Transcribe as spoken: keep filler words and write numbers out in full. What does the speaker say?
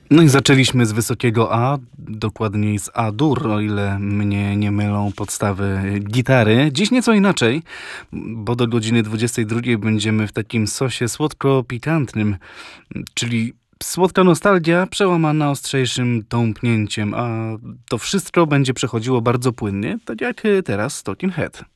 No i zaczęliśmy z wysokiego A, dokładniej z A-dur, o ile mnie nie mylą podstawy gitary. Dziś nieco inaczej, bo do godziny dwudziestej drugiej będziemy w takim sosie słodko-pikantnym, czyli słodka nostalgia przełamana ostrzejszym tąpnięciem, a to wszystko będzie przechodziło bardzo płynnie, tak jak teraz z Talking Head.